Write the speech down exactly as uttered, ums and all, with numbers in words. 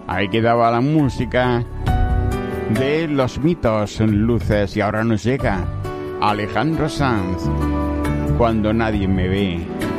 Ahí quedaba la música de Los Mitos, Luces, y ahora nos llega Alejandro Sanz, Cuando nadie me ve.